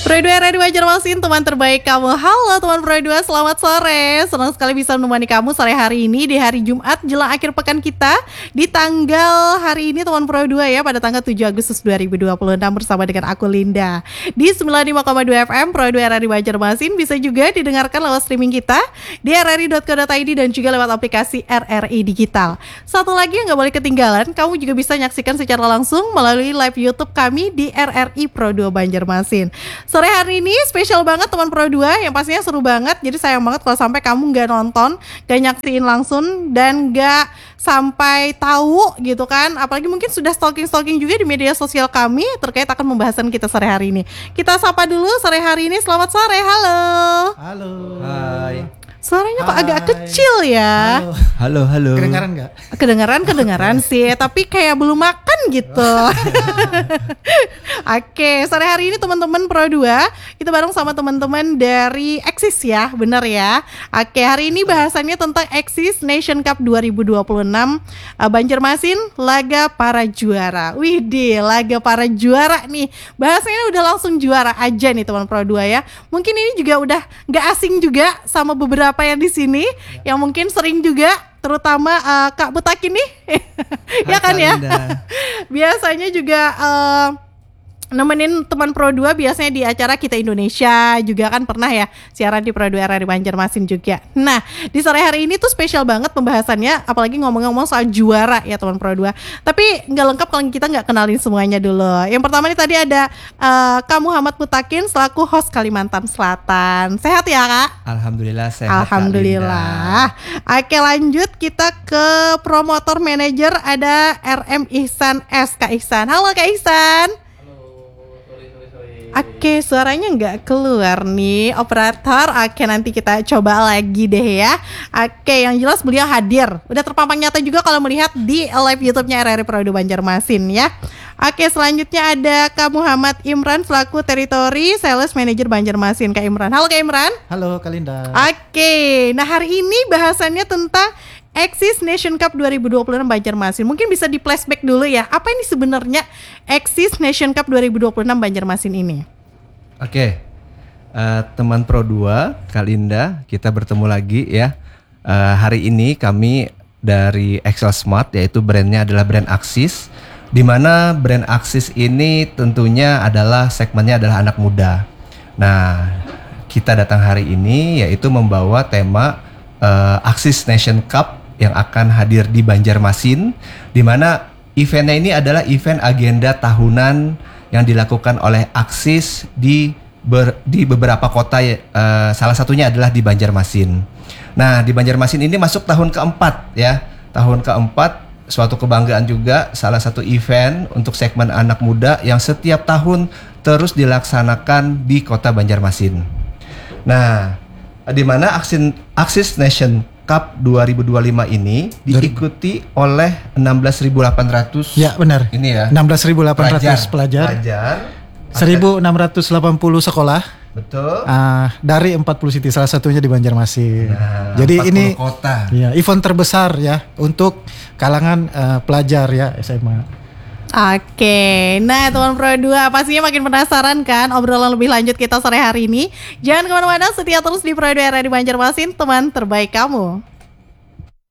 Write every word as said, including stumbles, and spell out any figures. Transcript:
Pro dua R R I Banjarmasin, teman terbaik kamu. Halo teman Pro dua, selamat sore. Senang sekali bisa menemani kamu sore hari ini di hari Jumat jelang akhir pekan kita. Di tanggal hari ini teman Pro dua ya, pada tanggal tujuh Agustus dua ribu dua puluh enam bersama dengan aku Linda. Di sembilan puluh lima koma dua F M Pro dua R R I Banjarmasin, bisa juga didengarkan lewat streaming kita di r r i dot co dot i d dan juga lewat aplikasi R R I Digital. Satu lagi yang gak boleh ketinggalan, kamu juga bisa menyaksikan secara langsung melalui live YouTube kami di R R I Pro dua Banjarmasin. Sore hari ini spesial banget teman Pro dua, yang pastinya seru banget. Jadi sayang banget kalau sampai kamu gak nonton, gak nyaksiin langsung, dan gak sampai tahu gitu kan. Apalagi mungkin sudah stalking-stalking juga di media sosial kami terkait akan pembahasan kita sore hari ini. Kita sapa dulu sore hari ini. Selamat sore, halo. Halo. Hai. Suaranya kok agak kecil ya. Halo. Halo, halo. Kedengaran nggak? Kedengaran, kedengaran sih, tapi kayak belum makan gitu. Oke, sore hari ini teman-teman Pro dua, kita bareng sama teman-teman dari Axis ya, bener ya. Oke, hari ini bahasannya tentang Axis Nation Cup dua ribu dua puluh enam uh, Banjarmasin, laga para juara. Widih, laga para juara nih. Bahasanya udah langsung juara aja nih teman Pro dua ya. Mungkin ini juga udah gak asing juga sama beberapa apa yang di sini ya. Yang mungkin sering juga, terutama uh, Kak Butakin nih. Ya kan ya. Biasanya juga uh, nemenin teman Pro dua biasanya di acara Kita Indonesia juga kan pernah ya siaran di Pro dua R R I Banjarmasin juga. Nah, di sore hari ini tuh spesial banget pembahasannya, apalagi ngomong-ngomong soal juara ya teman Pro dua. Tapi nggak lengkap kalau kita nggak kenalin semuanya dulu. Yang pertama nih tadi ada uh, Kak Muhammad Butakin selaku host Kalimantan Selatan. Sehat ya Kak? Alhamdulillah sehat. Alhamdulillah. Oke, lanjut kita ke promotor manager, ada R M Ihsan S. Kak Ihsan. Halo Kak Ihsan. Oke, suaranya nggak keluar nih operator. Oke, nanti kita coba lagi deh ya. Oke, yang jelas beliau hadir. Udah terpampang nyata juga kalau melihat di live YouTube-nya R R I Pro dua Banjarmasin ya. Oke, selanjutnya ada Kak Muhammad Imran selaku Territory Sales Manager Banjarmasin. Kak Imran. Halo Kak Imran. Halo Kak Linda. Oke, nah hari ini bahasannya tentang Axis Nation Cup dua ribu dua puluh enam Banjarmasin. Mungkin bisa di flashback dulu ya. Apa ini sebenarnya Axis Nation Cup dua ribu dua puluh enam Banjarmasin ini? Oke, uh, teman Pro dua, Kak Linda, kita bertemu lagi ya. Uh, hari ini kami dari Excel Smart, yaitu brandnya adalah brand Axis, di mana brand Axis ini tentunya adalah segmennya adalah anak muda. Nah, kita datang hari ini yaitu membawa tema uh, Axis Nation Cup yang akan hadir di Banjarmasin, di mana eventnya ini adalah event agenda tahunan yang dilakukan oleh Axis di ber, di beberapa kota, uh, salah satunya adalah di Banjarmasin. Nah, di Banjarmasin ini masuk tahun keempat ya, tahun keempat, suatu kebanggaan juga, salah satu event untuk segmen anak muda yang setiap tahun terus dilaksanakan di kota Banjarmasin. Nah, di mana Axis, Axis Nation Cup dua ribu dua puluh lima ini diikuti oleh enam belas ribu delapan ratus. Ya benar. Ini ya. enam belas ribu delapan ratus pelajar. Pelajar. seribu enam ratus delapan puluh sekolah. Betul. Uh, dari empat puluh city, salah satunya di Banjarmasin. Nah, jadi ini kota. Ya, event terbesar ya untuk kalangan uh, pelajar ya S M A. Oke, nah teman Pro dua pastinya makin penasaran kan obrolan lebih lanjut kita sore hari ini. Jangan kemana-mana, setia terus di Pro dua R R I Banjarmasin, teman terbaik kamu.